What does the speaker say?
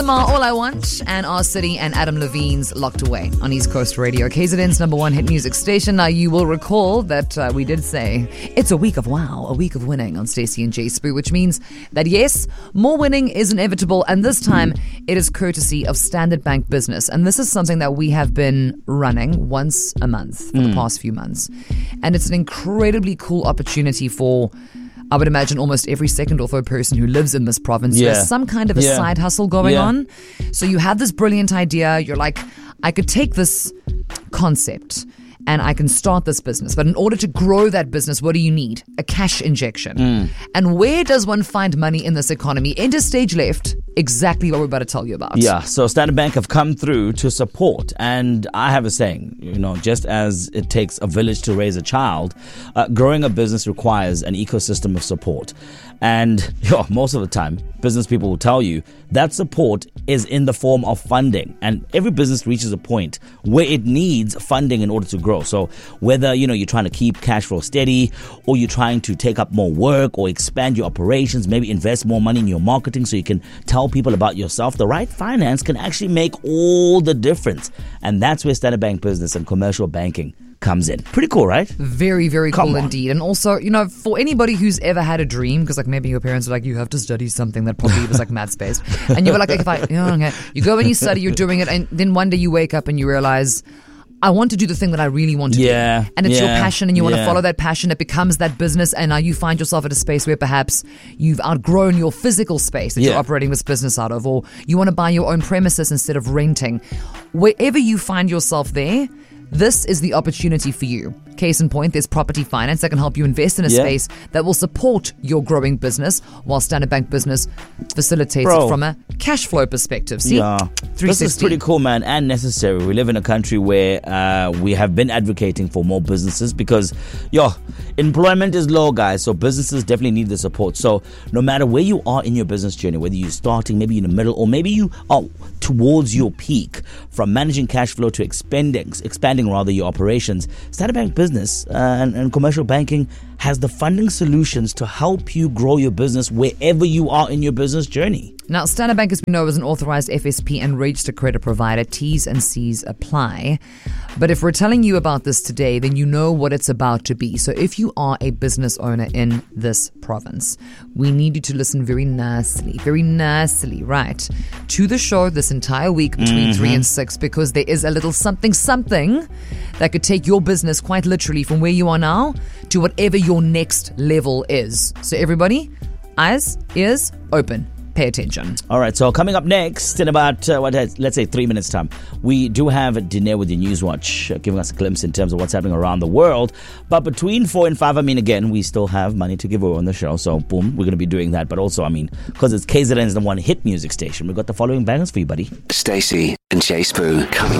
Lamar, All I Want, and R City and Adam Levine's Locked Away on East Coast Radio, KZN's number one hit music station. Now, you will recall that we did say it's a week of wow, a week of winning on Stacey and Jay Spoo, which means that yes, more winning is inevitable, and this time it is courtesy of Standard Bank Business. And this is something that we have been running once a month for the past few months. And it's an incredibly cool opportunity for, I would imagine, almost every second or third person who lives in this province. Yeah. There's some kind of a side hustle going on. So you have this brilliant idea. You're like, I could take this concept and I can start this business. But in order to grow that business, what do you need? A cash injection. And where does one find money in this economy? Enter stage left, exactly what we're about to tell you about. Yeah, so Standard Bank have come through to support. And I have a saying, just as it takes a village to raise a child, growing a business requires an ecosystem of support. And most of the time, business people will tell you that support is in the form of funding. And every business reaches a point where it needs funding in order to grow. So whether, you're trying to keep cash flow steady, or you're trying to take up more work or expand your operations, maybe invest more money in your marketing so you can tell people about yourself, the right finance can actually make all the difference. And that's where Standard Bank Business and Commercial Banking comes in. Pretty cool, right? Very, very cool indeed. And also, for anybody who's ever had a dream, because maybe your parents were like, you have to study something that probably was maths based, and you were like, okay, you go and you study, you're doing it, and then one day you wake up and you realize, I want to do the thing that I really want to do. And it's your passion and you want to follow that passion. It becomes that business, and now you find yourself at a space where perhaps you've outgrown your physical space that you're operating this business out of, or you want to buy your own premises instead of renting. Wherever you find yourself there, this is the opportunity for you. Case in point, there's property finance that can help you invest in a space that will support your growing business, while Standard Bank Business facilitates it from a cash flow perspective. See? 360. This is pretty cool, man, and necessary. We live in a country where we have been advocating for more businesses because, employment is low, guys, so businesses definitely need the support. So no matter where you are in your business journey, whether you're starting, maybe in the middle, or maybe you are towards your peak, from managing cash flow to expanding your operations, Standard Bank Business and Commercial Banking has the funding solutions to help you grow your business wherever you are in your business journey. Now, Standard Bank, as we know, is an authorized FSP and registered credit provider. T's and C's apply. But if we're telling you about this today, then you know what it's about to be. So if you are a business owner in this province, we need you to listen very nicely, right, to the show this entire week between 3 and 6, because there is a little something that could take your business quite literally from where you are now to whatever your next level is. So everybody, eyes, ears open. Pay attention. All right, so coming up next in about, let's say 3 minutes time, we do have Dineo with your Newswatch, giving us a glimpse in terms of what's happening around the world. But between 4 and 5, again, we still have money to give away on the show. So boom, we're going to be doing that. But also, because it's KZN's the one hit music station, we've got the following bangers for you, buddy. Stacey and Jay Spoo coming